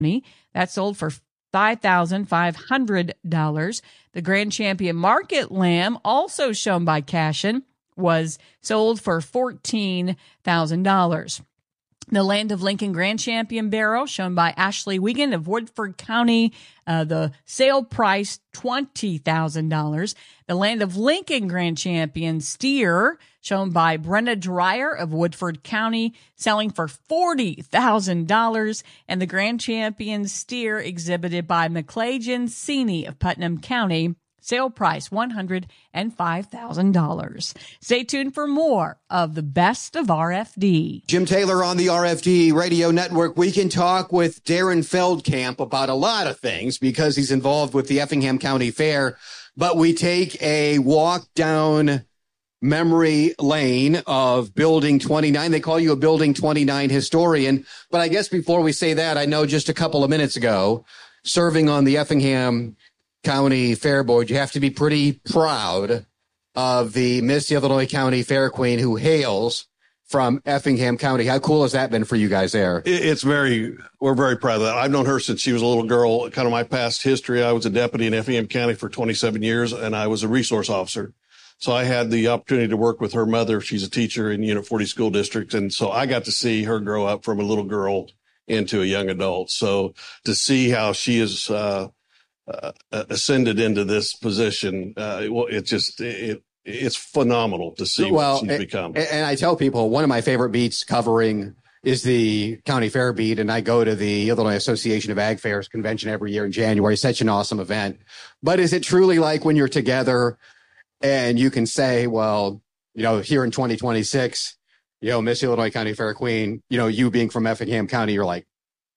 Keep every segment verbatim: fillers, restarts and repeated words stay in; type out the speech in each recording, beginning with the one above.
That sold for five thousand five hundred dollars. The Grand Champion Market Lamb, also shown by Cashin, was sold for fourteen thousand dollars. The Land of Lincoln Grand Champion Barrel, shown by Ashley Wiegand of Woodford County, uh, the sale price twenty thousand dollars. The Land of Lincoln Grand Champion Steer, shown by Brenna Dreyer of Woodford County, selling for forty thousand dollars. And the Grand Champion Steer, exhibited by McClajan Sini of Putnam County, sale price one hundred five thousand dollars. Stay tuned for more of the best of R F D. Jim Taylor on the R F D Radio Network. We can talk with Darren Feldkamp about a lot of things because he's involved with the Effingham County Fair. But we take a walk down memory lane of Building twenty-nine. They call you a Building twenty-nine historian. But I guess before we say that, I know just a couple of minutes ago, serving on the Effingham County Fair Board, you have to be pretty proud of the Miss Illinois County Fair Queen who hails from Effingham County. How cool has that been for you guys there? It's very, we're very proud of that. I've known her since she was a little girl. Kind of my past history, I was a deputy in Effingham County for twenty-seven years, and I was a resource officer. So I had the opportunity to work with her mother. She's a teacher in Unit forty School District, and so I got to see her grow up from a little girl into a young adult. So to see how she is uh Uh, ascended into this position, uh, well, it just it it's phenomenal to see well, what she's and, become. And I tell people one of my favorite beats covering is the county fair beat, and I go to the Illinois Association of Ag Fairs convention every year in January. Such an awesome event. But is it truly like when you're together and you can say, well, you know, here in twenty twenty-six, you know, Miss Illinois County Fair Queen, you know, you being from Effingham County, you're like,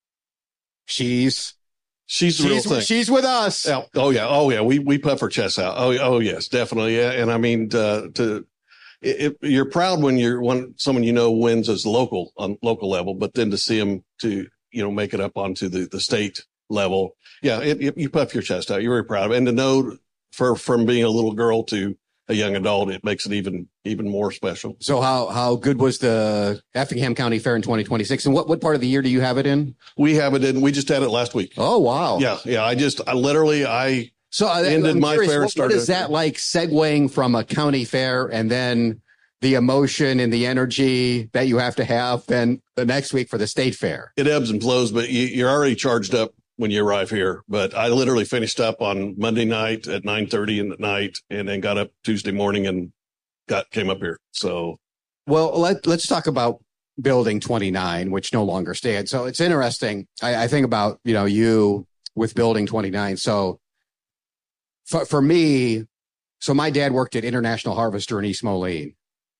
she's. She's the real she's, thing. She's with us. Oh, oh yeah. Oh yeah. We, we puff her chest out. Oh, oh yes, definitely. Yeah. And I mean, uh, to, it, you're proud when you're when someone, you know, wins as local on local level, but then to see them to, you know, make it up onto the, the state level. Yeah. It, it, you puff your chest out. You're very proud of it. And to know for, from being a little girl to a young adult, it makes it even, even more special. So how, how good was the Effingham County Fair in twenty twenty-six? And what, what part of the year do you have it in? We have it in, we just had it last week. Oh, wow. Yeah. Yeah. I just, I literally, I so I, ended I'm my curious, fair. What, and started what is that like segueing from a county fair and then the emotion and the energy that you have to have then the next week for the state fair? It ebbs and flows, but you, you're already charged up when you arrive here. But I literally finished up on Monday night at nine thirty in the night and then got up Tuesday morning and got, came up here. So, well, let, let's talk about Building twenty-nine, which no longer stands. So it's interesting. I, I think about, you know, you with Building twenty-nine. So for, for me, so my dad worked at International Harvester in East Moline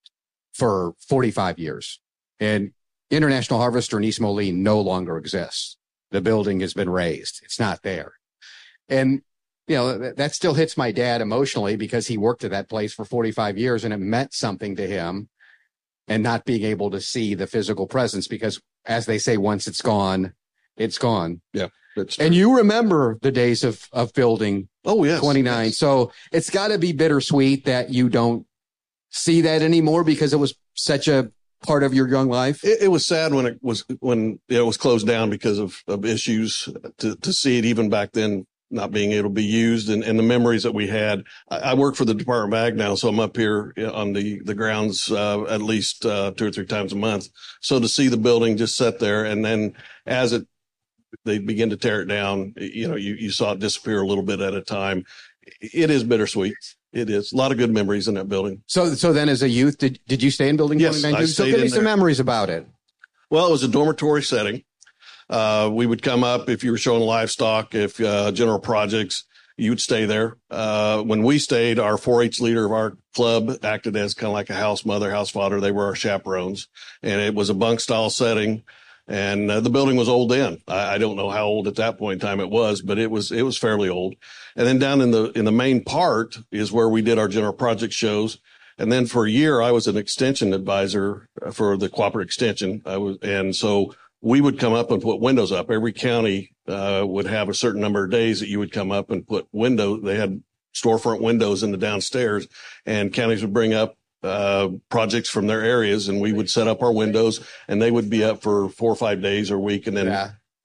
for forty-five years, and International Harvester in East Moline no longer exists. The building has been razed. It's not there. And, you know, that, that still hits my dad emotionally because he worked at that place for forty-five years and it meant something to him, and not being able to see the physical presence because, as they say, once it's gone, it's gone. Yeah. That's and you remember the days of, of Building oh, yes, twenty-nine. Yes. So it's got to be bittersweet that you don't see that anymore because it was such a part of your young life. It, it was sad when it was when it was closed down because of, of issues to, to see it even back then not being able to be used and, and the memories that we had. I, I work for the Department of Ag now, so I'm up here on the, the grounds uh, at least uh, two or three times a month. So to see the building just sit there and then as it they begin to tear it down, you know, you, you saw it disappear a little bit at a time. It is bittersweet. It is a lot of good memories in that building. So, so then as a youth, did, did you stay in Building yes, twenty-nine? I So stayed give me in some there. memories about it. Well, it was a dormitory setting. Uh, we would come up if you were showing livestock, if, uh, general projects, you would stay there. Uh, when we stayed, our four H leader of our club acted as kind of like a house mother, house father. They were our chaperones, and it was a bunk style setting. And uh, the building was old then. I, I don't know how old at that point in time it was, but it was, it was fairly old. And then down in the, in the main part is where we did our general project shows. And then for a year, I was an extension advisor for the cooperative extension. I was, and so we would come up and put windows up. Every county, uh, would have a certain number of days that you would come up and put windows. They had storefront windows in the downstairs, and counties would bring up uh, projects from their areas, and we would set up our windows, and they would be up for four or five days or a week. And then Yeah.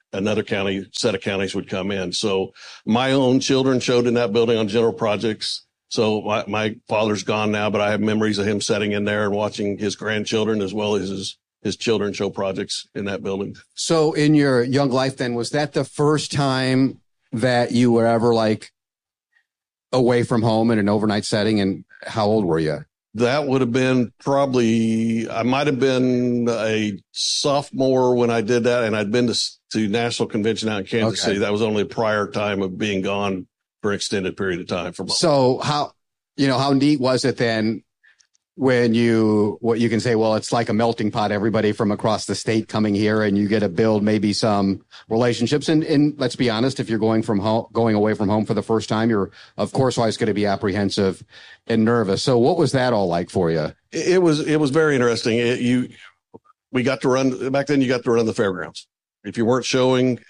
another county set of counties would come in. So my own children showed in that building on general projects. So my, my father's gone now, but I have memories of him sitting in there and watching his grandchildren as well as his, his children show projects in that building. So in your young life then, was that the first time that you were ever like away from home in an overnight setting? And how old were you? That would have been probably, I might have been a sophomore when I did that. And I'd been to, to National Convention out in Kansas Okay. City. That was only a prior time of being gone for an extended period of time. From So how, you know, how neat was it then when you, what you can say, well, it's like a melting pot, everybody from across the state coming here, and you get to build maybe some relationships. And, and let's be honest, if you're going from home, going away from home for the first time, you're of course always going to be apprehensive and nervous. So what was that all like for you? It was, it was very interesting. It, you, we got to run back then. You got to run the fairgrounds. If you weren't showing,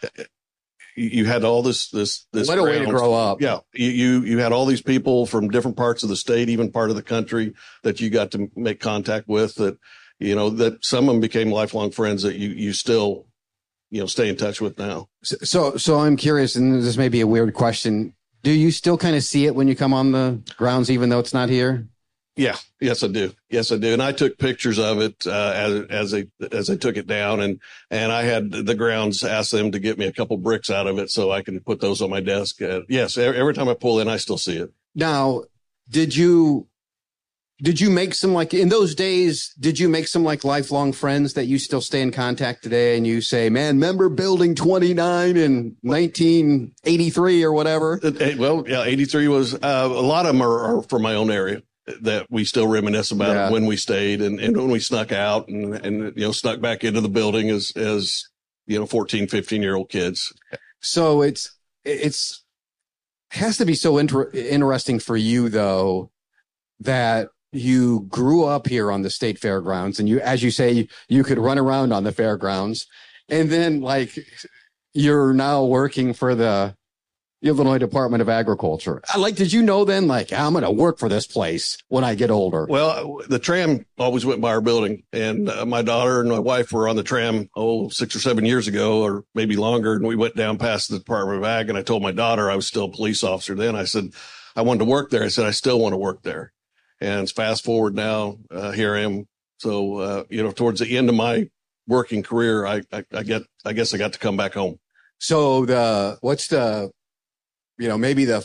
you had all this, this, this. What a way to grow up. Yeah. You, you, you had all these people from different parts of the state, even part of the country that you got to make contact with that, you know, that some of them became lifelong friends that you, you still, you know, stay in touch with now. So, so I'm curious, and this may be a weird question. Do you still kind of see it when you come on the grounds, even though it's not here? Yeah. Yes, I do. Yes, I do. And I took pictures of it, uh, as, as they, as they took it down, and, and I had the grounds ask them to get me a couple bricks out of it so I can put those on my desk. Uh, yes. Every time I pull in, I still see it. Now, did you, did you make some, like in those days, did you make some like lifelong friends that you still stay in contact today, and you say, man, remember building twenty-nine in nineteen eighty-three or whatever? Uh, Well, yeah, eighty-three was, uh, a lot of them are, are from my own area that we still reminisce about Yeah. when we stayed and, and when we snuck out and, and, you know, snuck back into the building as, as, you know, fourteen, fifteen year old kids. So it's, it's, has to be so inter- interesting for you though, that you grew up here on the state fairgrounds, and you, as you say, you could run around on the fairgrounds, and then like you're now working for the Illinois Department of Agriculture. Like, did you know then, like, I'm going to work for this place when I get older? Well, the tram always went by our building, and uh, my daughter and my wife were on the tram, oh, six or seven years ago, or maybe longer. And we went down past the Department of Ag, and I told my daughter, I was still a police officer then. I said, I wanted to work there. I said, I still want to work there. And fast forward now, uh, here I am. So, uh, you know, towards the end of my working career, I, I, I get, I guess I got to come back home. So the, what's the, you know, maybe the,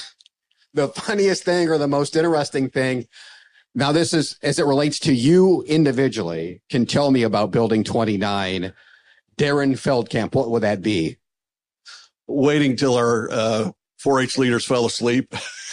the funniest thing or the most interesting thing. Now, this is, as it relates to you individually, can tell me about building twenty-nine, Darren Feldkamp. What would that be? Waiting till our, uh, four H leaders fell asleep.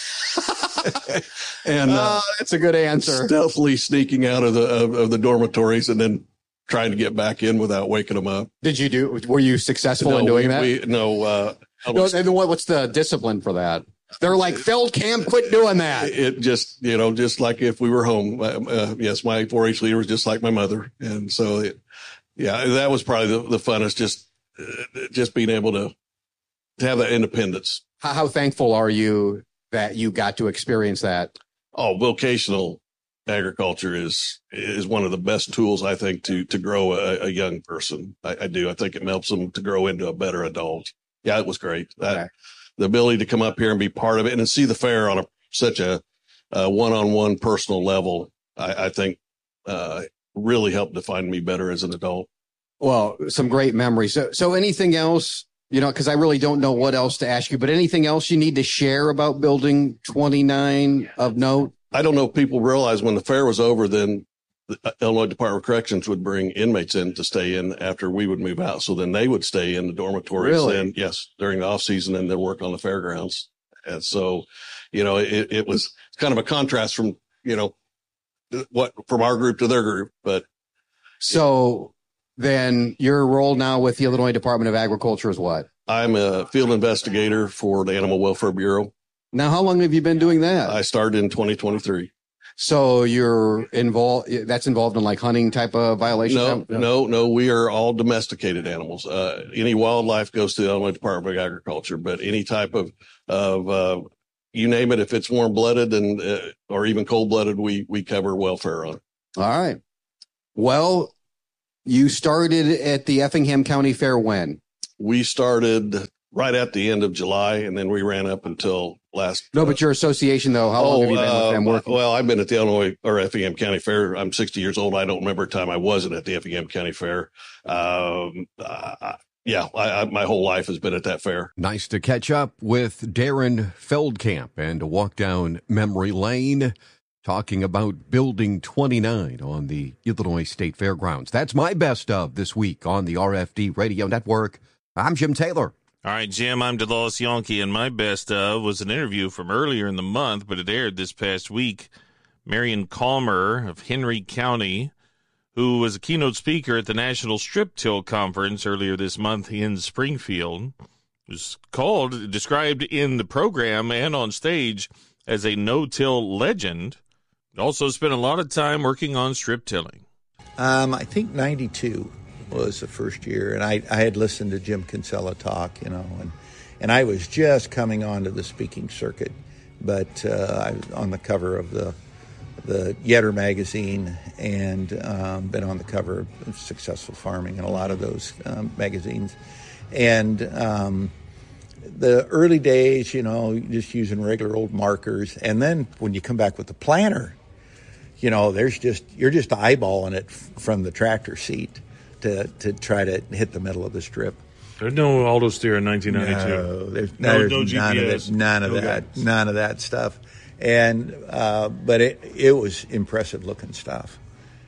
and, uh, uh, that's a good answer. Stealthily sneaking out of the, of, of the dormitories and then trying to get back in without waking them up. Did you do, were you successful No, in doing we, that? we, no, uh, No, and what, what's the discipline for that? They're like, Feldkamp, quit doing that. it just, you know, just like if we were home. Uh, uh, yes, my four H leader was just like my mother. And so, it, yeah, that was probably the, the funnest, just, uh, just being able to, to have that independence. How, how thankful are you that you got to experience that? Oh, vocational agriculture is, is one of the best tools, I think, to, to grow a, a young person. I, I do. I think it helps them to grow into a better adult. Yeah, it was great. That, Okay. The ability to come up here and be part of it and to see the fair on a, such a, a one-on-one personal level, I, I think, uh, really helped define me better as an adult. Well, some great memories. So, so anything else, you know, because I really don't know what else to ask you, but anything else you need to share about building twenty-nine of note? I don't know if people realize when the fair was over, then the Illinois Department of Corrections would bring inmates in to stay in after we would move out. So then they would stay in the dormitories. Really? And yes, during the off season, and then work on the fairgrounds. And so, you know, it, it was kind of a contrast from, you know, what from our group to their group. But So then your role now with the Illinois Department of Agriculture is what? I'm a field investigator for the Animal Welfare Bureau. Now, how long have you been doing that? I started in twenty twenty-three. So you're involved, that's involved in like hunting type of violations? No, no, no. We are all domesticated animals. Uh, any wildlife goes to the Illinois Department of Agriculture, but any type of, of, uh, you name it, if it's warm blooded and, uh, or even cold blooded, we, we cover welfare on it. All right. Well, you started at the Effingham County Fair when? we started right at the end of July, and then we ran up until last. No, but your association, though, how long oh, have you been with them uh, working? Well, I've been at the Illinois or Effingham County Fair. I'm sixty years old. I don't remember a time I wasn't at the Effingham County Fair. Um, uh, yeah, I, I, my whole life has been at that fair. Nice to catch up with Darren Feldkamp and to walk down memory lane, talking about Building twenty-nine on the Illinois State Fairgrounds. That's my best of this week on the R F D Radio Network. I'm Jim Taylor. All right, Jim, I'm DeLawes Yonke, and my best of was an interview from earlier in the month, but it aired this past week. Marion Calmer of Henry County, who was a keynote speaker at the National Strip Till Conference earlier this month in Springfield, was called, described in the program and on stage as a no-till legend. Also spent a lot of time working on strip tilling. Um, I think ninety-two was the first year, and I, I had listened to Jim Kinsella talk, you know, and, and I was just coming onto the speaking circuit, but uh, I was on the cover of the the Yetter magazine and um, been on the cover of Successful Farming and a lot of those um, magazines. And um, the early days, you know, just using regular old markers, and then when you come back with the planter, you know, there's just you're just eyeballing it f- from the tractor seat to to try to hit the middle of the strip. There's no auto steer in nineteen ninety-two. No, there's, no, there's no none G P S, of that, none of no that, guidance. none of that stuff. And uh, but it it was impressive looking stuff,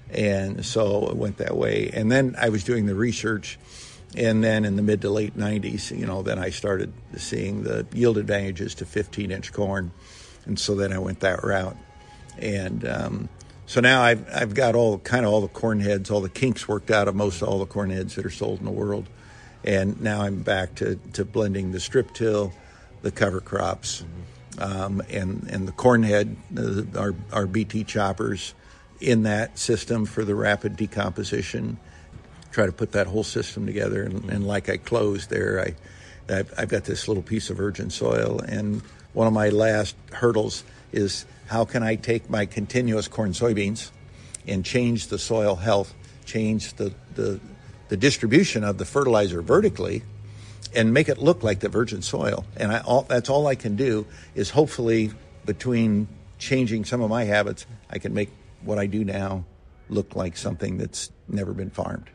and so it went that way. And then I was doing the research, and then in the mid to late nineties, you know, then I started seeing the yield advantages to fifteen inch corn, and so then I went that route. And um, so now I've I've got all kind of all the corn heads, all the kinks worked out of most of all the corn heads that are sold in the world, and now I'm back to, to blending the strip till, the cover crops, um, and and the corn head, uh, our our B T choppers, in that system for the rapid decomposition. Try to put that whole system together, and, and like I closed there, I I've, I've got this little piece of virgin soil, and one of my last hurdles is how can I take my continuous corn soybeans and change the soil health, change the, the, the distribution of the fertilizer vertically, and make it look like the virgin soil. And I, all, that's all I can do is hopefully between changing some of my habits, I can make what I do now look like something that's never been farmed.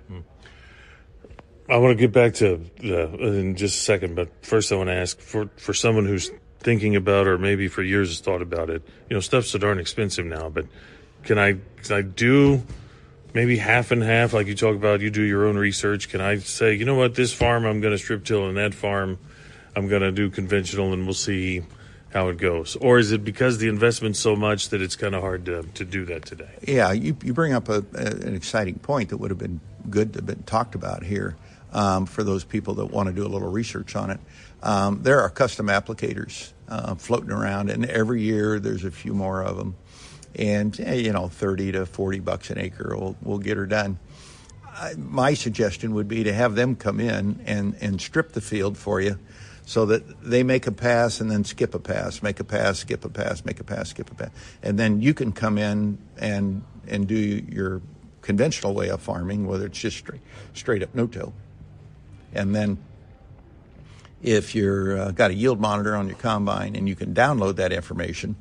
I want to get back to uh, in just a second, but first I want to ask for, for someone who's thinking about, or maybe for years has thought about it, you know, stuff's so darn expensive now, but can I, can I do maybe half and half, like you talk about, you do your own research? Can I say, you know what, this farm I'm going to strip till, and that farm I'm going to do conventional, and we'll see how it goes? Or is it because the investment's so much that it's kind of hard to, to do that today? Yeah, you, you bring up a, a, an exciting point that would have been good to have been talked about here um, for those people that want to do a little research on it. Um, there are custom applicators uh, floating around, and every year there's a few more of them. And, eh, you know, thirty to forty bucks an acre will, will get her done. I, my suggestion would be to have them come in and, and strip the field for you so that they make a pass and then skip a pass, make a pass, skip a pass, make a pass, skip a pass. And then you can come in and, and do your conventional way of farming, whether it's just straight, straight up no-till. And then if you're uh, got a yield monitor on your combine and you can download that information,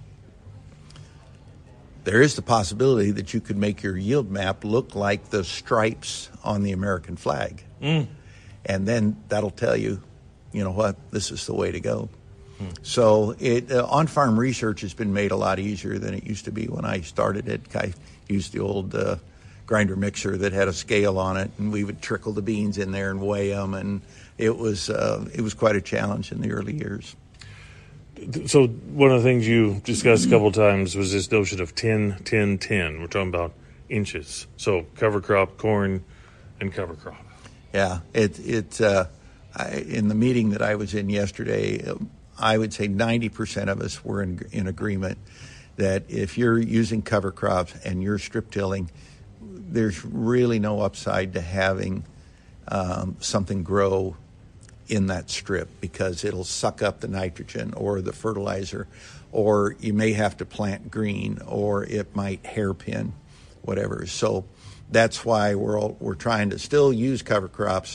there is the possibility that you could make your yield map look like the stripes on the American flag. Mm. And then that'll tell you, you know what, this is the way to go. Mm. So it uh, on-farm research has been made a lot easier than it used to be when I started it. I used the old uh, grinder mixer that had a scale on it, and we would trickle the beans in there and weigh them, and it was uh, it was quite a challenge in the early years. So one of the things you discussed a couple of times was this notion of ten, ten, ten. We're talking about inches. So cover crop, corn, and cover crop. Yeah, it it uh, I, in the meeting that I was in yesterday, I would say ninety percent of us were in, in agreement that if you're using cover crops and you're strip tilling, there's really no upside to having um, something grow in that strip because it'll suck up the nitrogen or the fertilizer, or you may have to plant green, or it might hairpin, whatever. So that's why we're all, we're trying to still use cover crops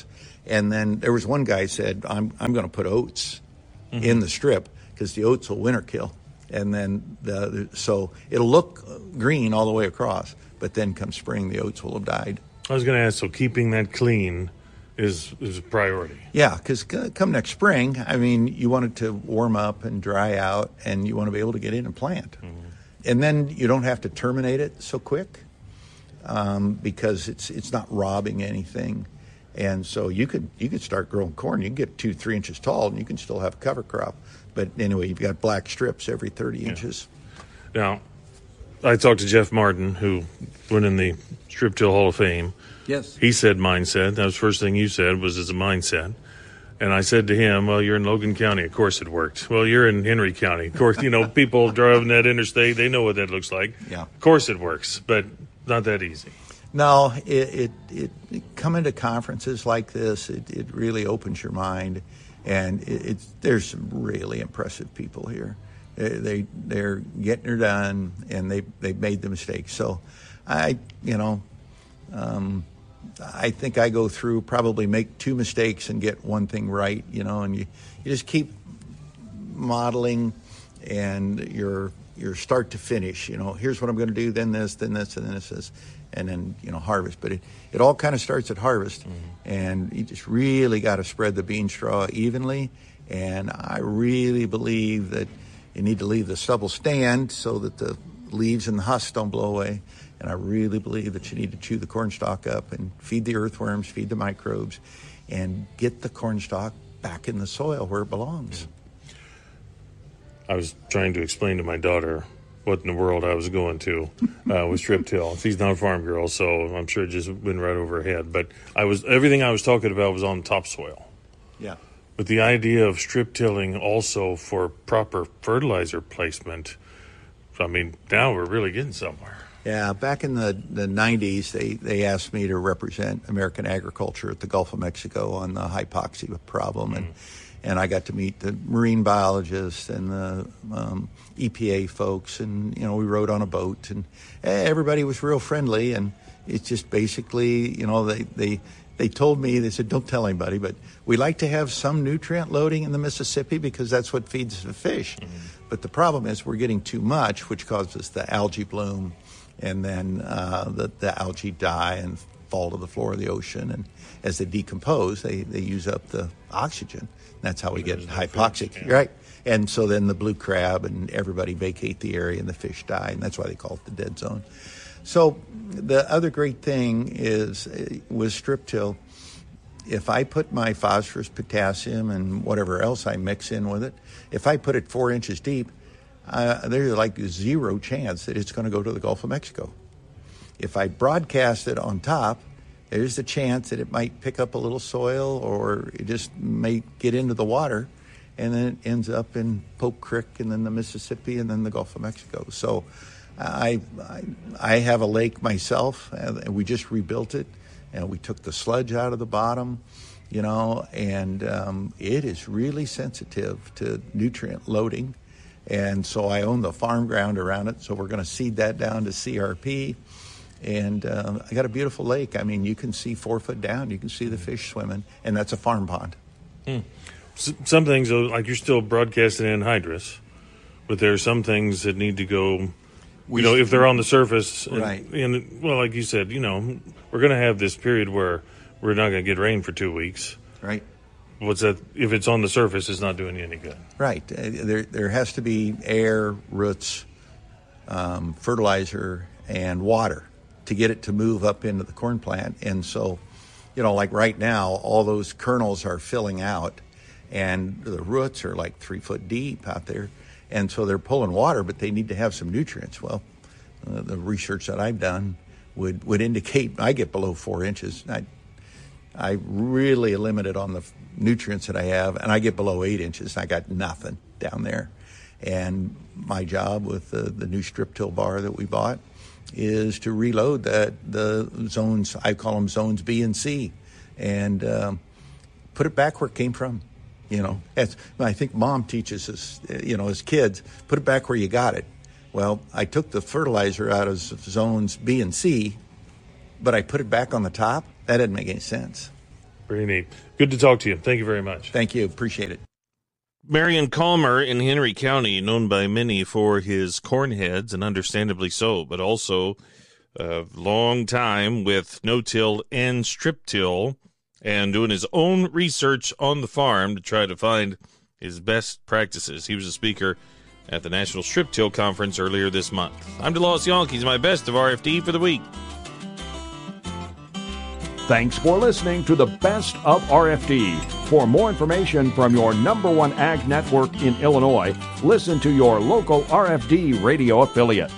And then there was one guy said, I'm I'm going to put oats mm-hmm. in the strip because the oats will winter kill. And then the, so it'll look green all the way across, but then come spring, the oats will have died. I was going to ask, so keeping that clean is is a priority. Yeah, because come next spring, I mean, you want it to warm up and dry out, and you want to be able to get in and plant. Mm-hmm. And then you don't have to terminate it so quick um, because it's it's not robbing anything. And so you could you could start growing corn. You can get two, three inches tall, and you can still have a cover crop. But anyway, you've got black strips every thirty yeah. inches. Now, I talked to Jeff Martin, who went in the Strip Till Hall of Fame. Yes. He said mindset. That was the first thing you said was it's a mindset. And I said to him, well, you're in Logan County. Of course it worked. Well, you're in Henry County. Of course, you know, people driving that interstate, they know what that looks like. Yeah. Of course it works, but not that easy. No, it, it, it, it coming to conferences like this, it, it really opens your mind. And it, it's, there's some really impressive people here. They, they, they're getting her done, and they, they've made the mistakes. So I, you know, um, I think I go through, probably make two mistakes and get one thing right, you know, and you, you just keep modeling and your your start to finish, you know, here's what I'm going to do, then this, then this, and then this, this, and then, you know, harvest. But it, it all kind of starts at harvest, mm-hmm. and you just really got to spread the bean straw evenly, and I really believe that you need to leave the stubble stand so that the leaves and the husks don't blow away. And I really believe that you need to chew the corn stalk up and feed the earthworms, feed the microbes, and get the corn stalk back in the soil where it belongs. I was trying to explain to my daughter what in the world I was going to uh, with Strip Till. She's not a farm girl, so I'm sure it just went right over her head. But I was everything I was talking about was on topsoil. Yeah. But the idea of strip tilling also for proper fertilizer placement, I mean, now we're really getting somewhere. Yeah, back in the, the nineties, they, they asked me to represent American agriculture at the Gulf of Mexico on the hypoxia problem, and and I got to meet the marine biologists and the um, E P A folks, and you know we rode on a boat, and everybody was real friendly, and it's just basically, you know, they they they told me, they said, don't tell anybody, but we like to have some nutrient loading in the Mississippi because that's what feeds the fish. Mm-hmm. But the problem is we're getting too much, which causes the algae bloom. And then uh, the, the algae die and fall to the floor of the ocean. And as they decompose, they, they use up the oxygen. That's how we get hypoxic, fish, yeah. Right? And so then the blue crab and everybody vacate the area and the fish die. And that's why they call it the dead zone. So the other great thing is with strip till, if I put my phosphorus, potassium, and whatever else I mix in with it, if I put it four inches deep, Uh, there's like zero chance that it's going to go to the Gulf of Mexico. If I broadcast it on top, there's a chance that it might pick up a little soil, or it just may get into the water, and then it ends up in Pope Creek and then the Mississippi and then the Gulf of Mexico. So I I, I have a lake myself, and we just rebuilt it, and we took the sludge out of the bottom, you know, and um, it is really sensitive to nutrient loading. And so I own the farm ground around it, so we're going to seed that down to C R P. And uh, I got a beautiful lake. I mean, you can see four foot down. You can see the fish swimming, and that's a farm pond. Hmm. Some things, like you're still broadcasting anhydrous, but there are some things that need to go, you know, if they're on the surface. And, right. And, well, like you said, you know, we're going to have this period where we're not going to get rain for two weeks. Right. What's that? If it's on the surface, it's not doing you any good. Right. Uh, there there has to be air, roots, um, fertilizer, and water to get it to move up into the corn plant. And so, you know, like right now, all those kernels are filling out, and the roots are like three foot deep out there. And so they're pulling water, but they need to have some nutrients. Well, uh, the research that I've done would, would indicate I get below four inches. I, I really limited on the nutrients that I have, and I get below eight inches. I got nothing down there. And my job with the, the new strip till bar that we bought is to reload that the zones, I call them zones B and C, and um, put it back where it came from. You know, as I think Mom teaches us, you know, as kids, put it back where you got it. Well, I took the fertilizer out of zones B and C, but I put it back on the top. That didn't make any sense. Pretty neat. Good to talk to you. Thank you very much. Thank you. Appreciate it. Marion Calmer in Henry County, known by many for his corn heads, and understandably so, but also a long time with no-till and strip-till, and doing his own research on the farm to try to find his best practices. He was a speaker at the National Strip-Till Conference earlier this month. I'm DeLoss Yankees, my best of R F D for the week. Thanks for listening to the Best of R F D. For more information from your number one ag network in Illinois, listen to your local R F D radio affiliate.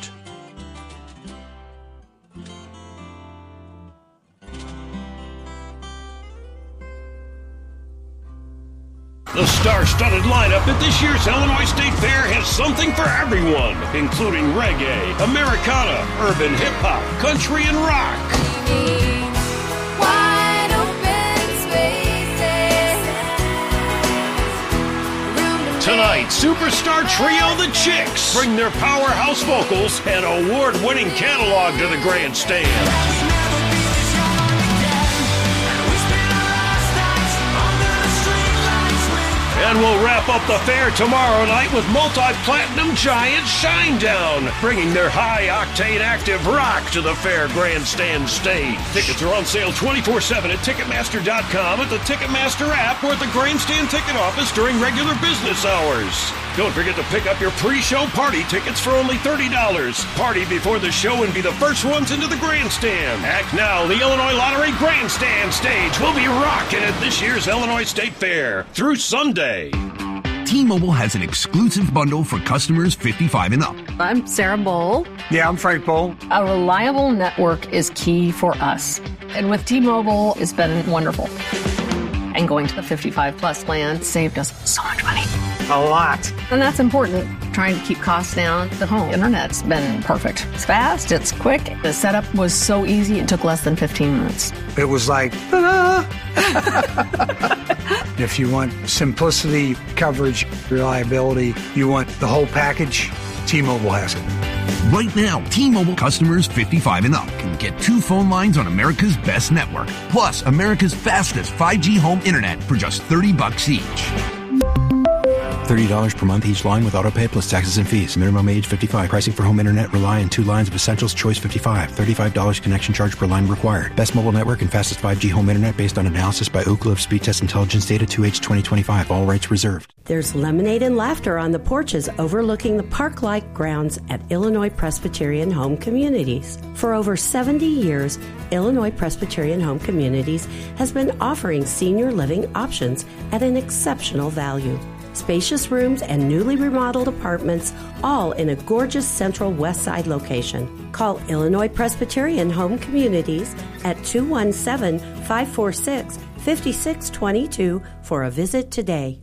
The star-studded lineup at this year's Illinois State Fair has something for everyone, including reggae, Americana, urban hip-hop, country, and rock. Wide open spaces. Tonight, superstar trio The Chicks bring their powerhouse vocals and award-winning catalog to the grandstand. And we'll wrap up the fair tomorrow night with multi-platinum giant Shinedown, bringing their high-octane active rock to the fair grandstand stage. Tickets are on sale twenty-four seven at Ticketmaster dot com, at the Ticketmaster app, or at the grandstand ticket office during regular business hours. Don't forget to pick up your pre-show party tickets for only thirty dollars. Party before the show and be the first ones into the grandstand. Act now, the Illinois Lottery grandstand stage will be rocking at this year's Illinois State Fair through Sunday. T-Mobile has an exclusive bundle for customers fifty-five and up. I'm Sarah Bowl. Yeah, I'm Frank Bowl. A reliable network is key for us. And with T-Mobile, it's been wonderful. And going to the fifty-five plus plan saved us so much money. A lot. And that's important. Trying to keep costs down. The home internet's been perfect. It's fast, it's quick. The setup was so easy, it took less than fifteen minutes. It was like, ta-da! If you want simplicity, coverage, reliability, you want the whole package, T-Mobile has it. Right now, T-Mobile customers fifty-five and up can get two phone lines on America's best network, plus America's fastest five G home internet for just thirty bucks each. thirty dollars per month each line with autopay plus taxes and fees. Minimum age fifty-five. Pricing for home internet rely on two lines of Essentials Choice fifty-five. thirty-five dollars connection charge per line required. Best mobile network and fastest five G home internet based on analysis by Ookla of Speed Test Intelligence Data two H twenty twenty-five. All rights reserved. There's lemonade and laughter on the porches overlooking the park-like grounds at Illinois Presbyterian Home Communities. For over seventy years, Illinois Presbyterian Home Communities has been offering senior living options at an exceptional value. Spacious rooms and newly remodeled apartments, all in a gorgeous central west side location. Call Illinois Presbyterian Home Communities at two one seven, five four six, five six two two for a visit today.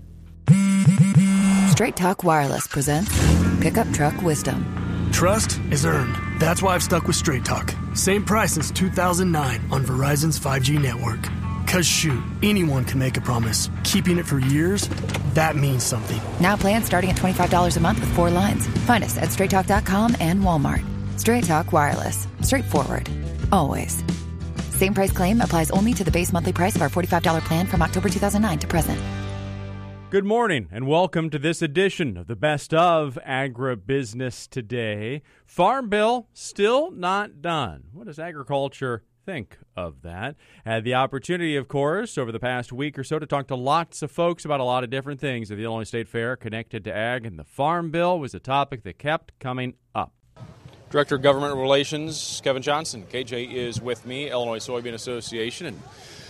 Straight Talk Wireless presents Pickup Truck Wisdom. Trust is earned. That's why I've stuck with Straight Talk. Same price since two thousand nine on Verizon's five G network. Cause shoot, anyone can make a promise. Keeping it for years, that means something. Now plans starting at twenty-five dollars a month with four lines. Find us at straight talk dot com and Walmart. Straight Talk Wireless. Straightforward. Always. Same price claim applies only to the base monthly price of our forty-five dollars plan from October two thousand nine to present. Good morning and welcome to this edition of the Best of Agribusiness Today. Farm Bill still not done. What does agriculture think of that? Had the opportunity, of course, over the past week or so to talk to lots of folks about a lot of different things at the Illinois State Fair connected to ag, and the Farm Bill was a topic that kept coming up. Director of Government Relations, Kevin Johnson. K J is with me, Illinois Soybean Association. And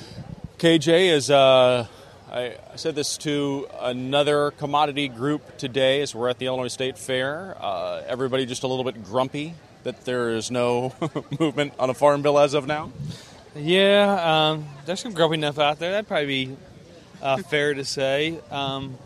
K J is, uh, I, I said this to another commodity group today as we're at the Illinois State Fair. Uh, everybody just a little bit grumpy that there is no movement on a farm bill as of now? Yeah, um, there's some grumpy enough out there. That'd probably be uh, fair to say. Um,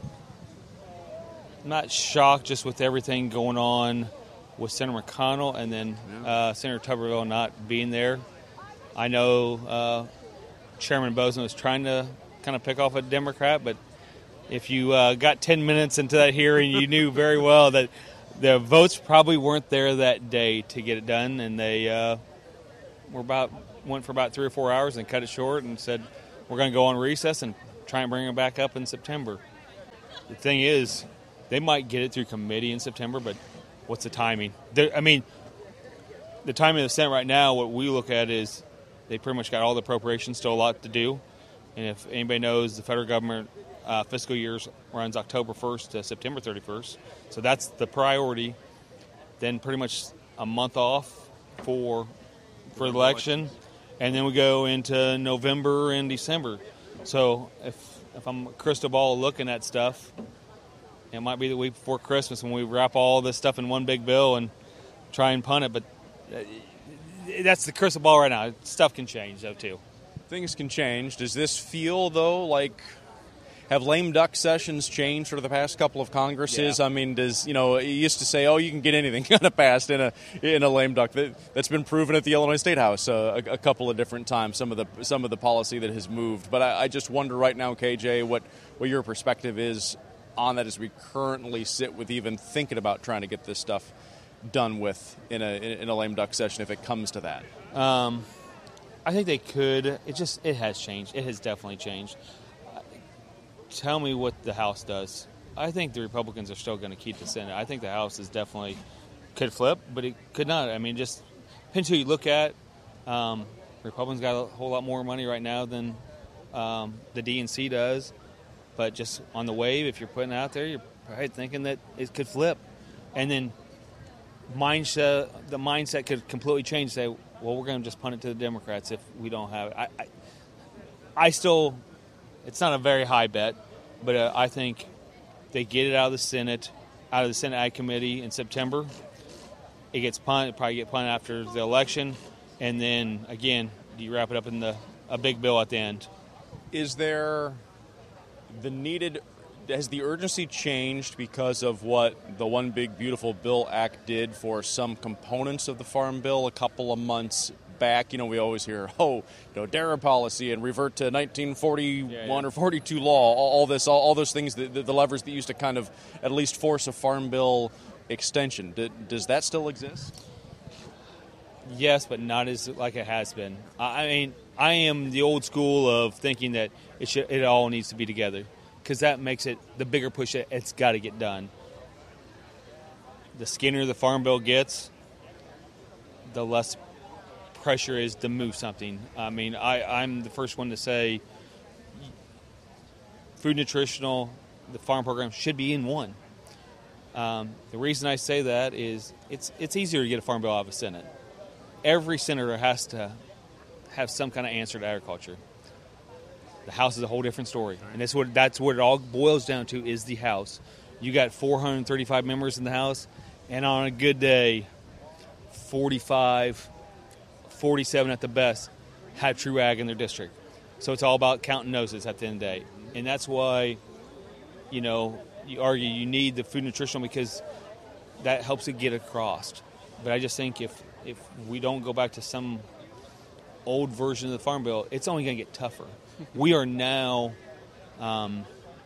I'm not shocked just with everything going on with Senator McConnell and then uh, Senator Tuberville not being there. I know uh, Chairman Bozeman was trying to kind of pick off a Democrat, but if you uh, got ten minutes into that hearing, you knew very well that the votes probably weren't there that day to get it done, and they uh, were about went for about three or four hours and cut it short and said, we're going to go on recess and try and bring them back up in September. The thing is, they might get it through committee in September, but what's the timing? They're, I mean, the timing of the Senate right now, what we look at is they pretty much got all the appropriations, still a lot to do. And if anybody knows, the federal government uh, fiscal years runs October first to September thirty-first. So that's the priority. Then pretty much a month off for for the election. And then we go into November and December. So if if I'm a crystal ball looking at stuff, it might be the week before Christmas when we wrap all this stuff in one big bill and try and punt it. But that's the crystal ball right now. Stuff can change, though, too. Things can change. Does this feel, though, like have lame duck sessions changed for the past couple of Congresses? Yeah. I mean, does, you know, you used to say, oh, you can get anything kind of passed in a in a lame duck. That, that's been proven at the Illinois State House uh, a, a couple of different times, some of the some of the policy that has moved. But I, I just wonder right now, K J, what, what your perspective is on that as we currently sit with even thinking about trying to get this stuff done with in a in a lame duck session if it comes to that. Um, I think they could. It just it has changed. It has definitely changed. Tell me what the House does. I think the Republicans are still going to keep the Senate. I think the House is definitely could flip, but it could not. I mean, just depends who you look at. Um, Republicans got a whole lot more money right now than um, the D N C does. But just on the wave, if you're putting it out there, you're probably thinking that it could flip. And then mindset, the mindset could completely change. Say, well, we're going to just punt it to the Democrats if we don't have it. I, I, I still, it's not a very high bet, but uh, I think they get it out of the Senate, out of the Senate Ag Committee in September. It gets punted, probably get punted after the election, and then again, you wrap it up in the a big bill at the end. Is there the needed? Has the urgency changed because of what the One Big Beautiful Bill Act did for some components of the Farm Bill a couple of months back? You know, we always hear, oh, you know, DARA policy and revert to nineteen forty-one yeah, yeah. or forty-two law, all, all this, all, all those things, the, the, the levers that used to kind of at least force a Farm Bill extension. D- does that still exist? Yes, but not as like it has been. I mean, I am the old school of thinking that it should, it all needs to be together, because that makes it the bigger push that it's got to get done. The skinnier the Farm Bill gets, the less pressure is to move something. I mean, I, I'm the first one to say food nutritional, the farm program should be in one. Um, the reason I say that is it's it's easier to get a Farm Bill out of the Senate. Every senator has to have some kind of answer to agriculture. The House is a whole different story, and that's what that's what it all boils down to is the House. You got four hundred thirty-five members in the House, and on a good day, forty-five, forty-seven at the best have true ag in their district. So it's all about counting noses at the end of the day, and that's why, you know, you argue you need the food nutritional because that helps it get across. But I just think if if we don't go back to some old version of the Farm Bill, it's only going to get tougher. We are now, um,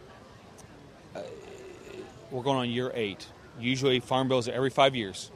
uh, we're going on year eight. Usually Farm Bills are every five years.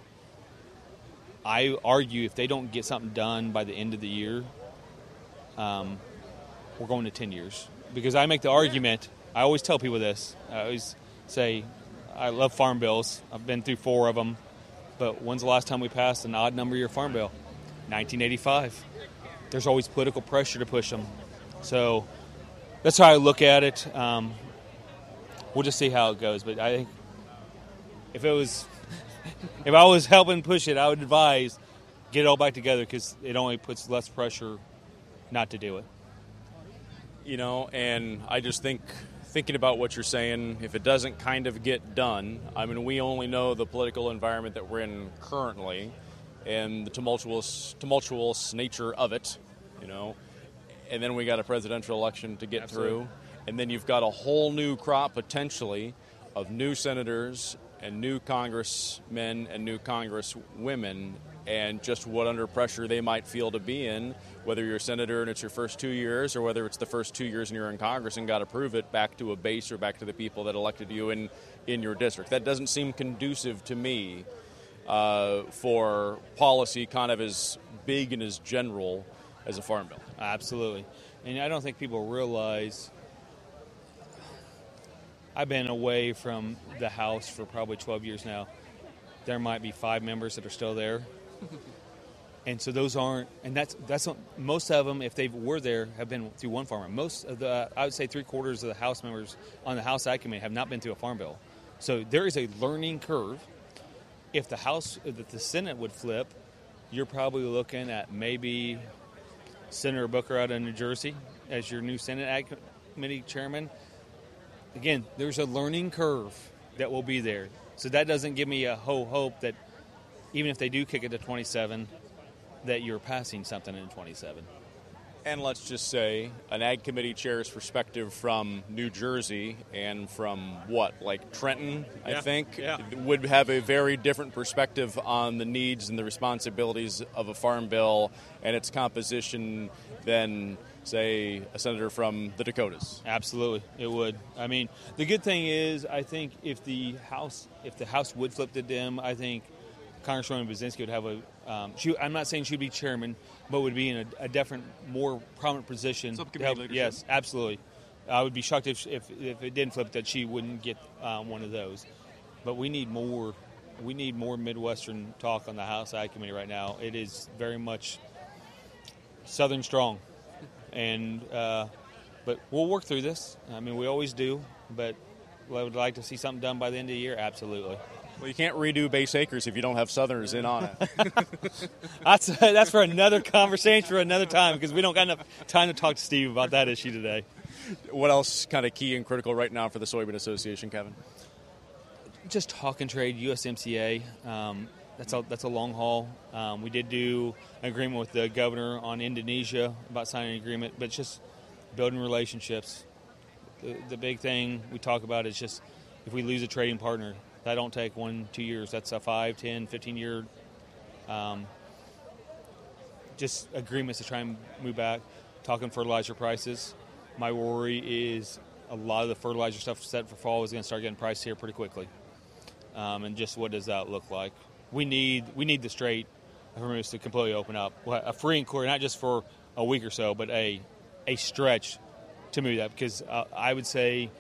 I argue if they don't get something done by the end of the year, um, we're going to ten years. Because I make the argument, I always tell people this. I always say, I love Farm Bills. I've been through four of them. But when's the last time we passed an odd number year Farm Bill? nineteen eighty-five. There's always political pressure to push them. So that's how I look at it. Um, we'll just see how it goes. But I think if it was, if I was helping push it, I would advise get it all back together because it only puts less pressure not to do it. You know, and I just think, thinking about what you're saying, if it doesn't kind of get done, I mean, we only know the political environment that we're in currently and the tumultuous, tumultuous nature of it, you know. And then we got a presidential election to get Absolutely. through. And then you've got a whole new crop, potentially, of new senators and new congressmen and new congresswomen, and just what under pressure they might feel to be in, whether you're a senator and it's your first two years or whether it's the first two years and you're in Congress and got to prove it back to a base or back to the people that elected you in, in your district. That doesn't seem conducive to me uh, for policy kind of as big and as general as a Farm Bill. Absolutely. And I don't think people realize I've been away from the house for probably twelve years now. There might be five members that are still there. And so those aren't, and that's that's not, most of them, if they were there, have been through one farmer. Most of the, I would say three quarters of the House members on the House Ag Committee have not been through a farm bill. So there is a learning curve. If the House, if the Senate would flip, you're probably looking at maybe Senator Booker out of New Jersey as your new Senate Ag Committee chairman. Again, there's a learning curve that will be there. So that doesn't give me a ho hope that even if they do kick it to twenty-seven, that you're passing something in twenty-seven. And let's just say an Ag Committee chair's perspective from New Jersey and from what, like Trenton, Yeah, I think, yeah. would have a very different perspective on the needs and the responsibilities of a farm bill and its composition than, say, a senator from the Dakotas. Absolutely, it would. I mean, the good thing is, I think if the House, if the House would flip to Dem, I think Congresswoman Buzinski would have a. Um, she, I'm not saying she'd be chairman, but would be in a, a different, more prominent position. Subcommittee help, leadership. Yes, absolutely. I would be shocked if if, if it didn't flip that she wouldn't get um, one of those. But we need more. We need more Midwestern talk on the House Ag Committee right now. It is very much Southern strong, and uh, but we'll work through this. I mean, we always do. But I would like to see something done by the end of the year. Absolutely. Well, you can't redo base acres if you don't have Southerners in on it. That's that's for another conversation for another time because we don't got enough time to talk to Steve about that issue today. What else kind of key and critical right now for the Soybean Association, Kevin? Just talk and trade, U S M C A. Um, that's a that's a long haul. Um, we did do an agreement with the governor on Indonesia about signing an agreement, but it's just building relationships. The, the big thing we talk about is just if we lose a trading partner. That don't take one, two years. That's a five, ten, fifteen-year um, just agreements to try and move back. Talking fertilizer prices. My worry is a lot of the fertilizer stuff set for fall is going to start getting priced here pretty quickly. Um, and just what does that look like? We need we need the Strait of Hormuz to completely open up. A free and clear, not just for a week or so, but a, a stretch to move that. Because uh, I would say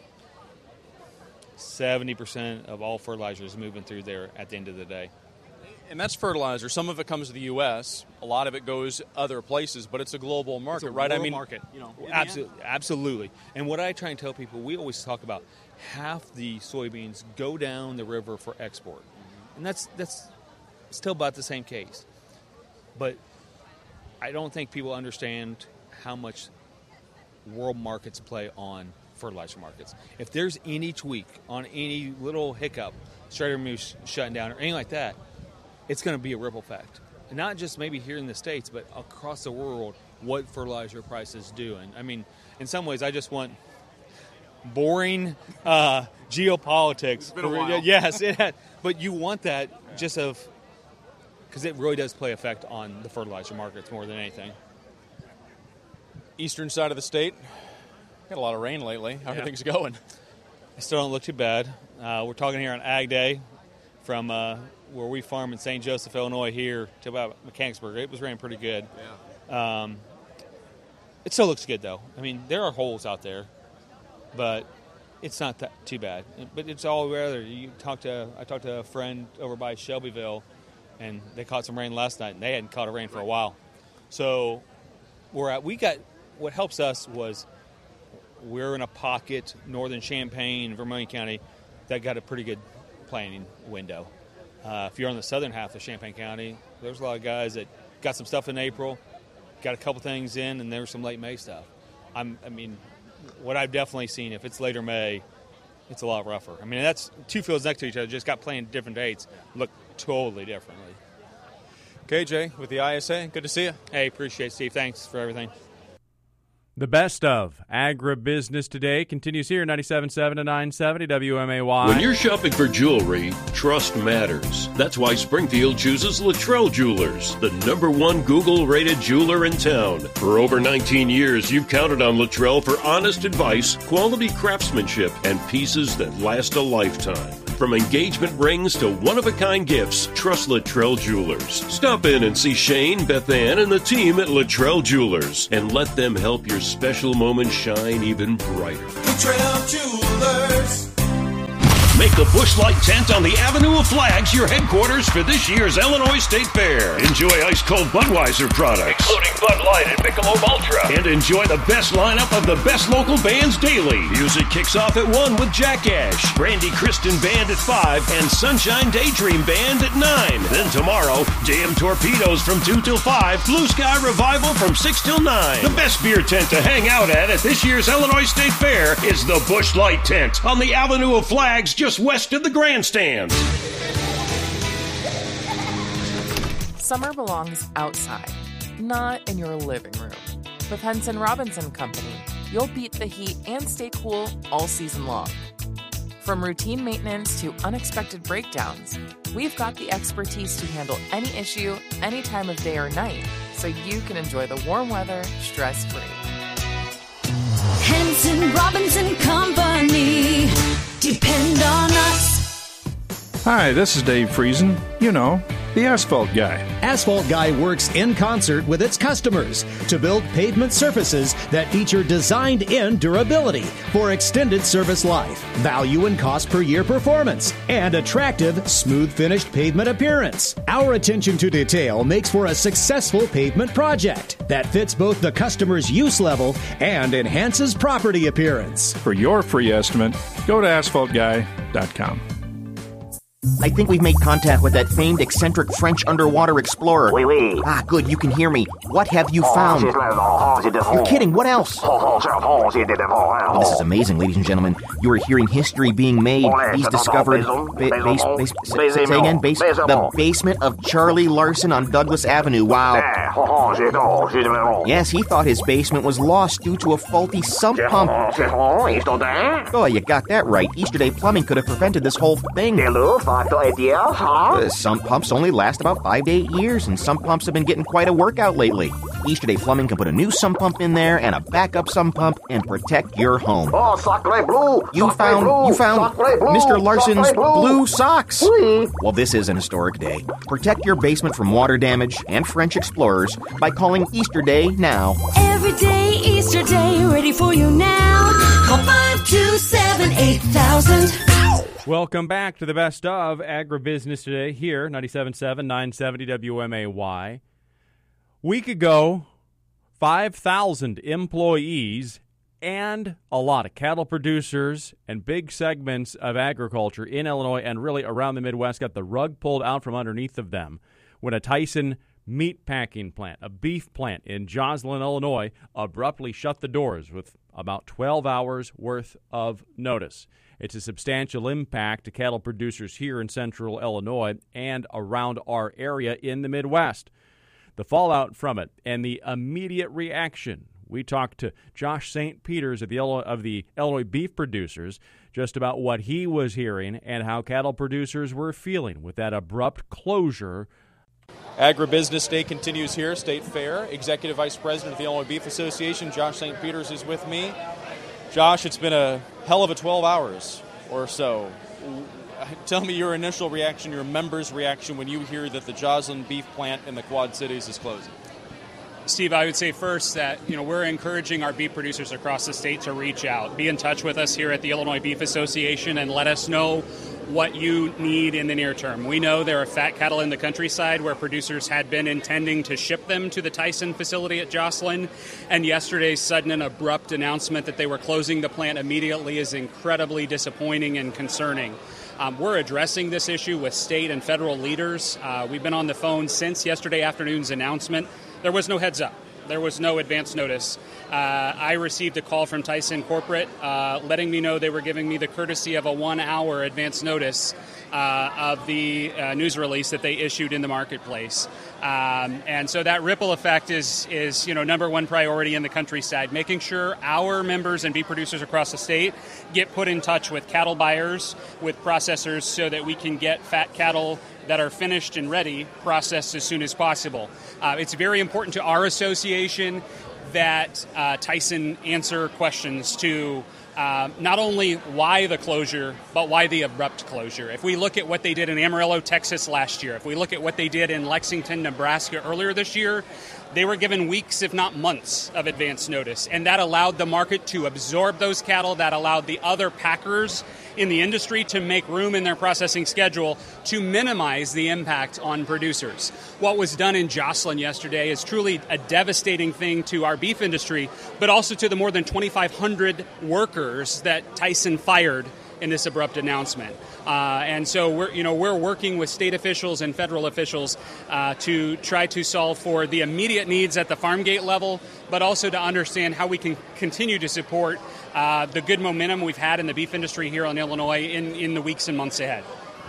seventy percent of all fertilizer is moving through there at the end of the day. And that's fertilizer. Some of it comes to the U S. A lot of it goes other places, but it's a global market, It's a right? I world mean, market. You know, absolutely, absolutely. And what I try and tell people, we always talk about half the soybeans go down the river for export, and that's that's still about the same case. But I don't think people understand how much world markets play on fertilizer markets. If there's any tweak on any little hiccup, Strait of Hormuz shutting down or anything like that, it's going to be a ripple effect. And not just maybe here in the States, but across the world, what fertilizer prices do. And I mean, in some ways, I just want boring uh, geopolitics. It's been a while. Yes, it has, but you want that just of because it really does play effect on the fertilizer markets more than anything. Eastern side of the state, got a lot of rain lately. How Yeah. are things going? It still don't look too bad. Uh, we're talking here on Ag Day from uh, where we farm in Saint Joseph, Illinois, here to about Mechanicsburg. It was raining pretty good. Yeah. Um, it still looks good, though. I mean, there are holes out there, but it's not that too bad. But it's all weather. You talk to I talked to a friend over by Shelbyville, and they caught some rain last night, and they hadn't caught a rain for a while. So we're at, we got what helps us was we're in a pocket, northern Champaign, Vermilion County, that got a pretty good planting window. Uh, if you're on the southern half of Champaign County, there's a lot of guys that got some stuff in April, got a couple things in, and there was some late May stuff. I'm, I mean, what I've definitely seen, if it's later May, it's a lot rougher. I mean, that's two fields next to each other, just got planted different dates, look totally differently. K J with the I S A, good to see you. Hey, appreciate it, Steve. Thanks for everything. The best of Agribusiness Today continues here, ninety-seven point seven to nine seventy W M A Y. When you're shopping for jewelry, trust matters. That's why Springfield chooses Luttrell Jewelers, the number one Google-rated jeweler in town. For over nineteen years, you've counted on Luttrell for honest advice, quality craftsmanship, and pieces that last a lifetime. From engagement rings to one-of-a-kind gifts, trust Luttrell Jewelers. Stop in and see Shane, Beth Ann, and the team at Luttrell Jewelers and let them help your special moment shine even brighter. Luttrell Jewelers. Make the Busch Light tent on the Avenue of Flags your headquarters for this year's Illinois State Fair. Enjoy ice-cold Budweiser products, including Bud Light and Michelob Ultra. And enjoy the best lineup of the best local bands daily. Music kicks off at one with Jack Ash, Brandy Kristen Band at five, and Sunshine Daydream Band at nine. Then tomorrow, J M Torpedoes from two till five, Blue Sky Revival from six till nine. The best beer tent to hang out at at this year's Illinois State Fair is the Busch Light tent on the Avenue of Flags just west of the grandstands. Summer belongs outside, not in your living room. With Henson Robinson Company, you'll beat the heat and stay cool all season long. From routine maintenance to unexpected breakdowns, we've got the expertise to handle any issue, any time of day or night, so you can enjoy the warm weather stress-free. Henson Robinson Company. Depend on us. Hi, this is Dave Friesen. You know, the asphalt guy. Asphalt Guy works in concert with its customers to build pavement surfaces that feature designed-in durability for extended service life, value and cost per year performance, and attractive, smooth-finished pavement appearance. Our attention to detail makes for a successful pavement project that fits both the customer's use level and enhances property appearance. For your free estimate, go to asphalt guy dot com. I think we've made contact with that famed eccentric French underwater explorer. Oui, oui. Ah, good, you can hear me. What have you found? You're kidding, what else? Oh, this is amazing, ladies and gentlemen. You are hearing history being made. He's discovered... Ba- base, base, say, say again, base, the basement of Charlie Larson on Douglas Avenue. Wow. Yes, he thought his basement was lost due to a faulty sump pump. Oh, you got that right. Easterday Plumbing could have prevented this whole thing. Uh, sump pumps only last about five to eight years, and sump pumps have been getting quite a workout lately. Easterday Plumbing can put a new sump pump in there and a backup sump pump and protect your home. Oh, sacre bleu! You found bleu, you found bleu, Mister Larson's bleu. blue socks. Oui. Well, this is an historic day. Protect your basement from water damage and French explorers by calling Easterday now. Every day, Easter Day, ready for you now. Call five two seven eight thousand. Welcome back to the best of Agribusiness Today here, ninety-seven point seven, nine seventy W M A Y. Week ago, five thousand employees and a lot of cattle producers and big segments of agriculture in Illinois and really around the Midwest got the rug pulled out from underneath of them when a Tyson meat packing plant, a beef plant in Joslin, Illinois, abruptly shut the doors with about twelve hours worth of notice. It's a substantial impact to cattle producers here in central Illinois and around our area in the Midwest. The fallout from it and the immediate reaction. We talked to Josh Saint Peters of the Illinois, of the Illinois Beef Producers just about what he was hearing and how cattle producers were feeling with that abrupt closure. Agribusiness Day continues here, State Fair. Executive Vice President of the Illinois Beef Association, Josh Saint Peters, is with me. Josh, it's been a hell of a twelve hours or so. Tell me your initial reaction, your members' reaction when you hear that the Joslin beef plant in the Quad Cities is closing. Steve, I would say first that, you know, we're encouraging our beef producers across the state to reach out, be in touch with us here at the Illinois Beef Association, and let us know what you need in the near term. We know there are fat cattle in the countryside where producers had been intending to ship them to the Tyson facility at Joslin, and yesterday's sudden and abrupt announcement that they were closing the plant immediately is incredibly disappointing and concerning. Um, we're addressing this issue with state and federal leaders. Uh, we've been on the phone since yesterday afternoon's announcement. There was no heads up. There was no advance notice. Uh, I received a call from Tyson Corporate uh, letting me know they were giving me the courtesy of a one-hour advance notice uh, of the uh, news release that they issued in the marketplace. Um, and so that ripple effect is, is, you know, number one priority in the countryside, making sure our members and beef producers across the state get put in touch with cattle buyers, with processors, so that we can get fat cattle that are finished and ready processed as soon as possible. Uh, it's very important to our association, that uh, Tyson answer questions to uh, not only why the closure, but why the abrupt closure. If we look at what they did in Amarillo, Texas last year, if we look at what they did in Lexington, Nebraska earlier this year, they were given weeks, if not months, of advance notice. And that allowed the market to absorb those cattle. That allowed the other packers in the industry to make room in their processing schedule to minimize the impact on producers. What was done in Jocelyn yesterday is truly a devastating thing to our beef industry, but also to the more than twenty-five hundred workers that Tyson fired in this abrupt announcement. Uh, and so we're, you know, we're working with state officials and federal officials uh, to try to solve for the immediate needs at the farm gate level, but also to understand how we can continue to support uh, the good momentum we've had in the beef industry here in Illinois in, in the weeks and months ahead.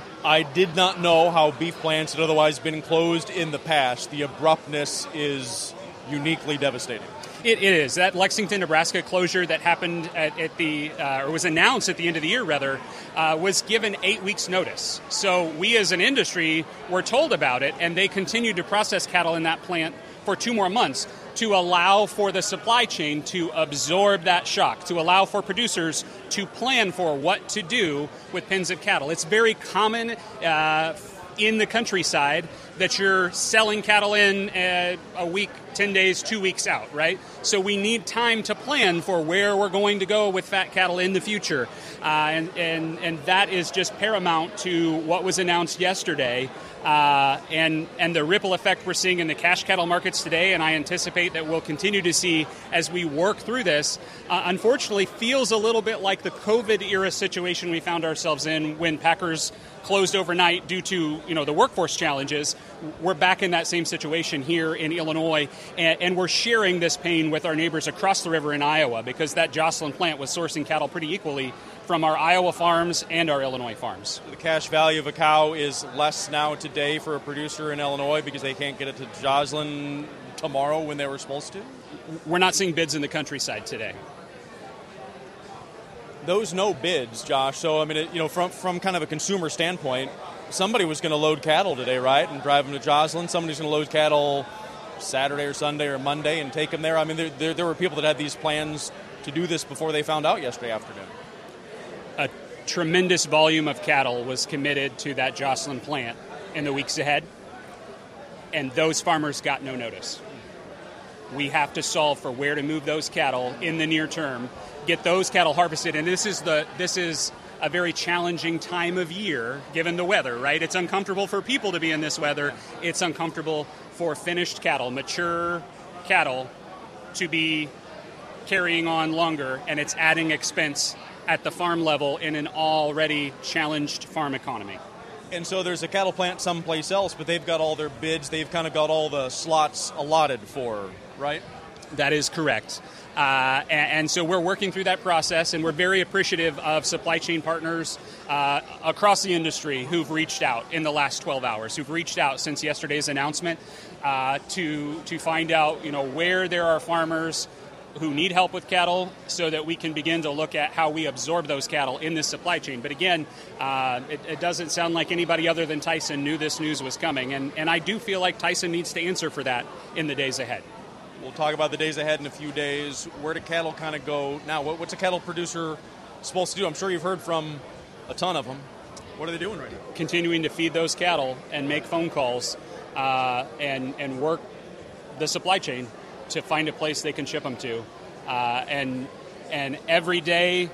I did not know how beef plants had otherwise been closed in the past. The abruptness is uniquely devastating. It, it is. That Lexington, Nebraska closure that happened at, at the, uh, or was announced at the end of the year, rather, uh, was given eight weeks' notice. So we as an industry were told about it, and they continued to process cattle in that plant for two more months to allow for the supply chain to absorb that shock, to allow for producers to plan for what to do with pens of cattle. It's very common uh, in the countryside that you're selling cattle in uh, a week, ten days, two weeks out, right? So we need time to plan for where we're going to go with fat cattle in the future. Uh, and, and, and that is just paramount to what was announced yesterday. Uh, and, and the ripple effect we're seeing in the cash cattle markets today, and I anticipate that we'll continue to see as we work through this, uh, unfortunately feels a little bit like the COVID-era situation we found ourselves in when packers closed overnight due to, you know, the workforce challenges. We're back in that same situation here in Illinois, and, and we're sharing this pain with our neighbors across the river in Iowa, because that Jocelyn plant was sourcing cattle pretty equally from our Iowa farms and our Illinois farms. The cash value of a cow is less now today for a producer in Illinois because they can't get it to Jocelyn tomorrow when they were supposed to? We're not seeing bids in the countryside today. Those no bids, Josh. So, I mean, it, you know, from from kind of a consumer standpoint, somebody was going to load cattle today, right, and drive them to Jocelyn. Somebody's going to load cattle Saturday or Sunday or Monday and take them there. I mean, there, there, there were people that had these plans to do this before they found out yesterday afternoon. A tremendous volume of cattle was committed to that Jocelyn plant in the weeks ahead, and those farmers got no notice. We have to solve for where to move those cattle in the near term, get those cattle harvested, and this is the this is a very challenging time of year given the weather, right? It's uncomfortable for people to be in this weather. It's uncomfortable for finished cattle, mature cattle, to be carrying on longer, and it's adding expense at the farm level in an already challenged farm economy. And so there's a cattle plant someplace else, but they've got all their bids, they've kind of got all the slots allotted for, right? That is correct. Uh, and, and so we're working through that process, and we're very appreciative of supply chain partners uh, across the industry who've reached out in the last twelve hours, who've reached out since yesterday's announcement uh, to to find out, you know, where there are farmers who need help with cattle so that we can begin to look at how we absorb those cattle in this supply chain. But again, uh, it, it doesn't sound like anybody other than Tyson knew this news was coming, and, and I do feel like Tyson needs to answer for that in the days ahead. We'll talk about the days ahead in a few days. Where do cattle kind of go now? What, what's a cattle producer supposed to do? I'm sure you've heard from a ton of them. What are they doing right now? Continuing to feed those cattle and make phone calls uh, and, and work the supply chain to find a place they can ship them to. Uh, and and every day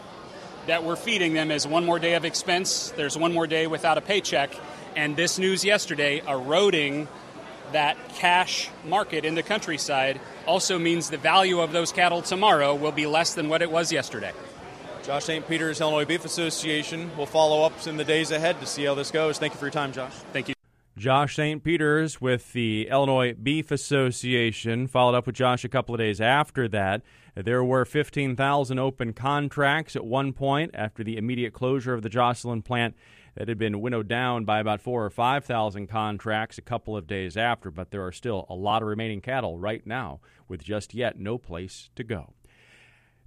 that we're feeding them is one more day of expense. There's one more day without a paycheck. And this news yesterday eroding that cash market in the countryside also means the value of those cattle tomorrow will be less than what it was yesterday. Josh Saint Peters, Illinois Beef Association. We'll follow up in the days ahead to see how this goes. Thank you for your time, Josh. Thank you. Josh Saint Peters with the Illinois Beef Association. Followed up with Josh a couple of days after that. There were fifteen thousand open contracts at one point after the immediate closure of the Jocelyn plant. That had been winnowed down by about four or five thousand contracts a couple of days after, but there are still a lot of remaining cattle right now with just yet no place to go.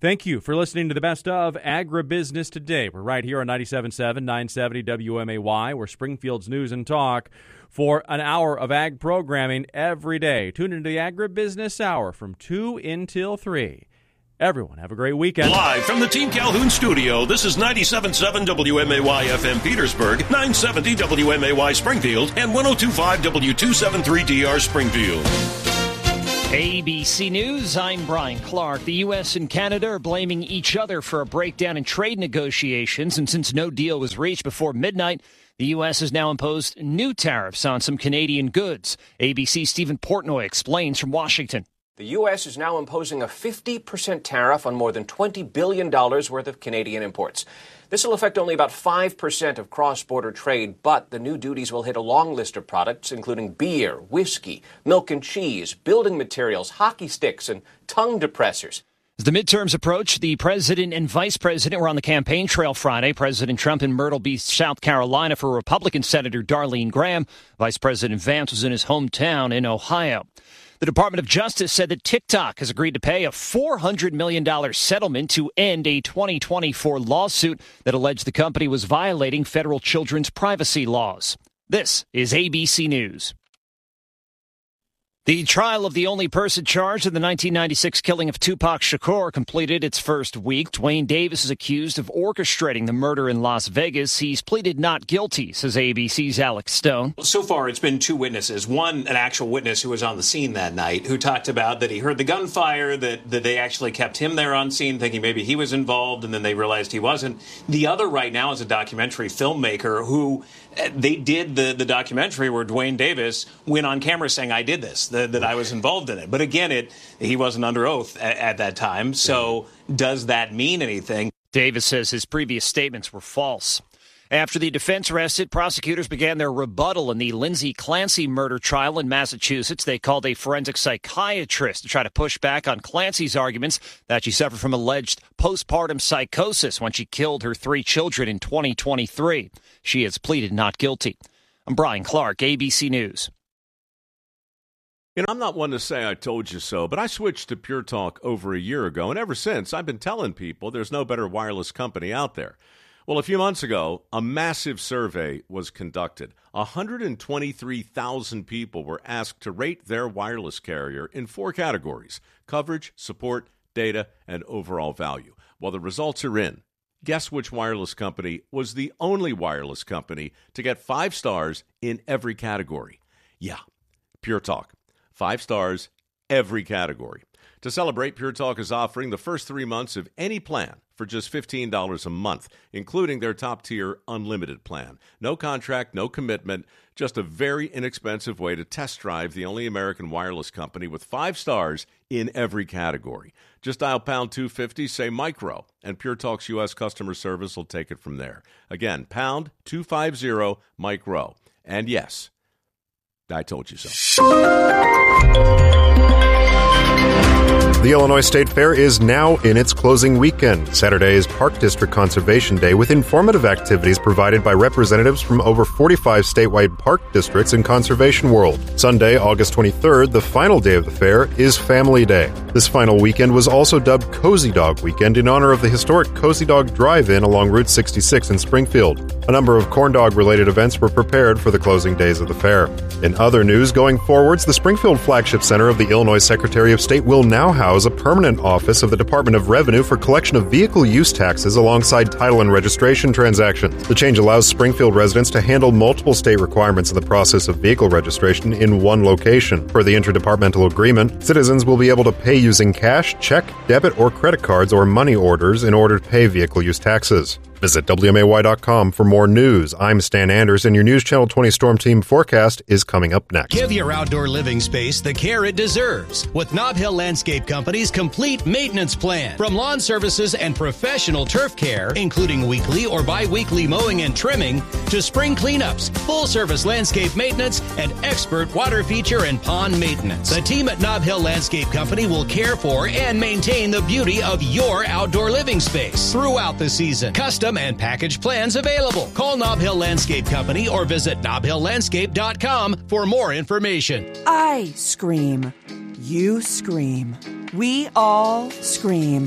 Thank you for listening to the Best of Agribusiness Today. We're right here on ninety-seven point seven, nine seventy W M A Y. We're Springfield's news and talk for an hour of ag programming every day. Tune into the Agribusiness Hour from two until three. Everyone, have a great weekend. Live from the Team Calhoun studio, this is ninety-seven point seven W M A Y F M Petersburg, nine seventy W M A Y Springfield, and ten twenty-five W two seventy-three D R Springfield. A B C News, I'm Brian Clark. The U S and Canada are blaming each other for a breakdown in trade negotiations, and since no deal was reached before midnight, the U S has now imposed new tariffs on some Canadian goods. A B C's Stephen Portnoy explains from Washington. The U S is now imposing a fifty percent tariff on more than twenty billion dollars worth of Canadian imports. This will affect only about five percent of cross-border trade, but the new duties will hit a long list of products, including beer, whiskey, milk and cheese, building materials, hockey sticks, and tongue depressors. As the midterms approach, the president and vice president were on the campaign trail Friday. President Trump in Myrtle Beach, South Carolina for Republican Senator Darlene Graham. Vice President Vance was in his hometown in Ohio. The Department of Justice said that TikTok has agreed to pay a four hundred million dollars settlement to end a twenty twenty-four lawsuit that alleged the company was violating federal children's privacy laws. This is A B C News. The trial of the only person charged in the nineteen ninety-six killing of Tupac Shakur completed its first week. Dwayne Davis is accused of orchestrating the murder in Las Vegas. He's pleaded not guilty, says A B C's Alex Stone. So far, it's been two witnesses. One, an actual witness who was on the scene that night, who talked about that he heard the gunfire, that, that they actually kept him there on scene, thinking maybe he was involved, and then they realized he wasn't. The other right now is a documentary filmmaker who they did the, the documentary where Dwayne Davis went on camera saying, I did this, that, that I was involved in it. But again, it he wasn't under oath at, at that time. So does that mean anything? Davis says his previous statements were false. After the defense rested, prosecutors began their rebuttal in the Lindsay Clancy murder trial in Massachusetts. They called a forensic psychiatrist to try to push back on Clancy's arguments that she suffered from alleged postpartum psychosis when she killed her three children in twenty twenty-three. She has pleaded not guilty. I'm Brian Clark, A B C News. You know, I'm not one to say I told you so, but I switched to Pure Talk over a year ago, and ever since, I've been telling people there's no better wireless company out there. Well, a few months ago, a massive survey was conducted. one hundred twenty-three thousand people were asked to rate their wireless carrier in four categories: coverage, support, data, and overall value. Well, the results are in. Guess which wireless company was the only wireless company to get five stars in every category? Yeah, Pure Talk. Five stars, every category. To celebrate, Pure Talk is offering the first three months of any plan for just fifteen dollars a month, including their top-tier unlimited plan. No contract, no commitment, just a very inexpensive way to test drive the only American wireless company with five stars in every category. Just dial pound two fifty, say micro, and Pure Talk's U S customer service will take it from there. Again, pound two fifty, micro. And yes, I told you so. The Illinois State Fair is now in its closing weekend. Saturday is Park District Conservation Day with informative activities provided by representatives from over forty-five statewide park districts in Conservation World. Sunday, August twenty-third, the final day of the fair, is Family Day. This final weekend was also dubbed Cozy Dog Weekend in honor of the historic Cozy Dog Drive-In along Route sixty-six in Springfield. A number of corn dog-related events were prepared for the closing days of the fair. In other news, going forwards, the Springfield Flagship Center of the Illinois Secretary of State will now house a permanent office of the Department of Revenue for collection of vehicle use taxes alongside title and registration transactions. The change allows Springfield residents to handle multiple state requirements in the process of vehicle registration in one location. Per the interdepartmental agreement, citizens will be able to pay using cash, check, debit, or credit cards or money orders in order to pay vehicle use taxes. Visit W M A Y dot com for more news. I'm Stan Anders, and your News Channel twenty Storm Team forecast is coming up next. Give your outdoor living space the care it deserves with Nob Hill Landscape Company's complete maintenance plan. From lawn services and professional turf care, including weekly or bi-weekly mowing and trimming, to spring cleanups, full-service landscape maintenance, and expert water feature and pond maintenance. The team at Nob Hill Landscape Company will care for and maintain the beauty of your outdoor living space throughout the season. Custom and package plans available. Call Nob Hill Landscape Company or visit nob hill landscape dot com for more information. I scream. You scream. We all scream.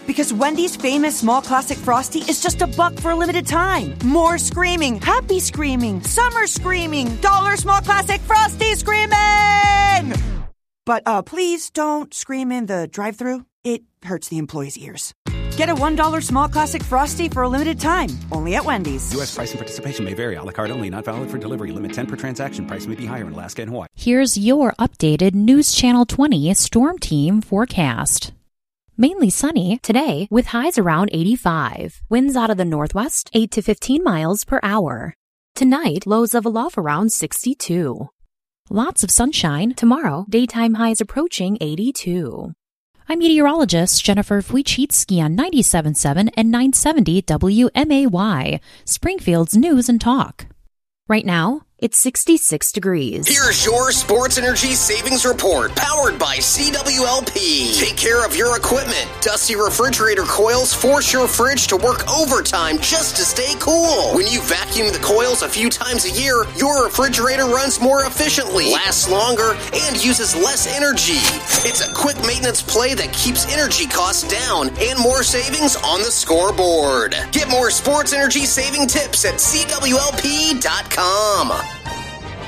Because Wendy's famous small classic Frosty is just a buck for a limited time. More screaming, happy screaming, summer screaming, dollar small classic Frosty screaming! But uh, please don't scream in the drive-thru. It hurts the employees' ears. Get a one dollar small classic Frosty for a limited time, only at Wendy's. U S price and participation may vary. A la carte only. Not valid for delivery. Limit ten per transaction. Price may be higher in Alaska and Hawaii. Here's your updated News Channel twenty Storm Team forecast. Mainly sunny today with highs around eighty-five. Winds out of the northwest, eight to fifteen miles per hour. Tonight, lows level off around sixty-two. Lots of sunshine. Tomorrow, daytime highs approaching eighty-two. I'm meteorologist Jennifer Wojcicki on ninety-seven point seven and nine seventy W M A Y, Springfield's News and Talk. Right now, it's sixty-six degrees. Here's your Sports Energy Savings Report, powered by C W L P. Take care of your equipment. Dusty refrigerator coils force your fridge to work overtime just to stay cool. When you vacuum the coils a few times a year, your refrigerator runs more efficiently, lasts longer, and uses less energy. It's a quick maintenance play that keeps energy costs down and more savings on the scoreboard. Get more sports energy saving tips at C W L P dot com.